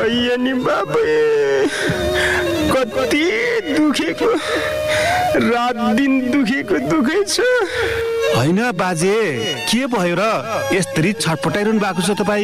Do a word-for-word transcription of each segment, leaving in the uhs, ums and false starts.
हैया नि बाबे कति दुखेको रात दिन दुखेको दुखै छ हैन बाजे के भयो र यसरी छटपटाइरहनु भएको छ तपाई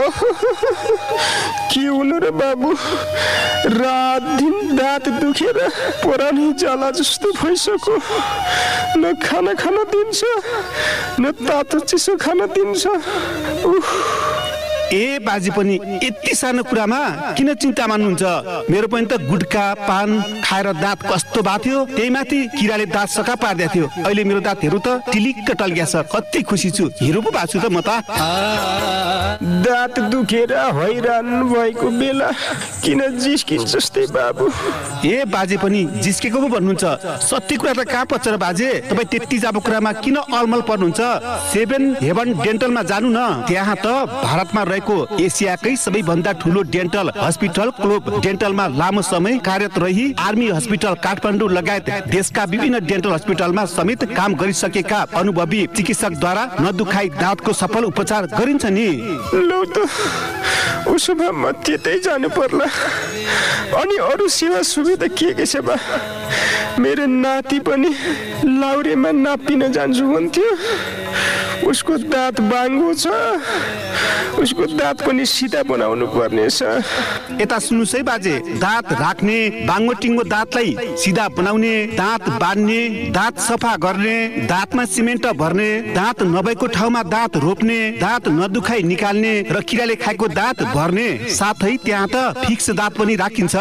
के हुनु र बाबु रात दिन दाँत दुखेर परानी जाला जस्तो भइसक्यो न खाना खान दिन्छ न तातो चिसो खान दिन्छ उफ ए बाजी पनि यति सानो कुरामा किन चिन्ता मान्नुहुन्छ मेरो पनि त गुटका पान खाएर दाँत कस्तो भएको थियो त्यही माथि किराले दाँत सका पार्दै थियो अहिले मेरो दाँत हेरु त टिलिक्क टल्क्या छ कति खुसी छु हिरो पो भएको छु त म त दाँत दुखेर हैरान भएको बेला किन जिस्किन्छ जस्तै बाबु ए बाजे पनि जिस्केको पो भन्नुहुन्छ सत्य कुरा त कहाँ पर्छ र बाजे तपाई त्यति जाबो कुरामा किन अलमल पर्नुहुन्छ सेभेन हेभन डेन्टलमा जानु न त्यहाँ त भारतमा एसियाकै सबैभन्दा ठुलो डेन्टल हस्पिटल क्लोब डेन्टलमा लामो समय कार्यरत रही आर्मी हस्पिटल काठमाडौँ लगायत देशका विभिन्न डेन्टल हस्पिटलमा समेत काम गरिसकेका अनुभवी चिकित्सकद्वारा नदुखाई दाँतको सफल उपचार गरिन्छ नि लौ त उसो भए म त्यतै जानु पर्ला अनि अरू सेवा सुविधा के के छ बा मेरो नाति पनि लाउरेमा नापिन जान्छु भन्थ्यो उसको दाँत बाङ्गो छ उसको दाँत पनि सिधा बनाउनु पर्नेछ यता सुन्नुस् है बाजे दाँत राख्ने बाङ्गो टिङ्गो दाँतलाई सिधा बनाउने दाँत बान्ने दाँत सफा गर्ने दाँतमा सिमेन्ट भर्ने दाँत नभएको ठाउँमा दाँत रोप्ने दाँत नदुखाई निकाल्ने र किराले खाएको दाँत भर्ने साथै त्यहाँ त फिक्स दाँत पनि राखिन्छ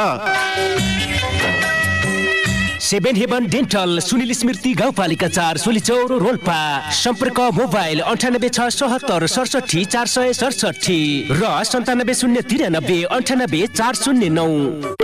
सेभेन हेभन डेन्टल सुनिल स्मृति गाउँपालिका चार सोलीचौर रोल्पा सम्पर्क मोबाइल अन्ठानब्बे छ सहत्तर सडसठी चार सय सडसठी र सन्तानब्बे शून्य तिरानब्बे अन्ठानब्बे चार शून्य नौ।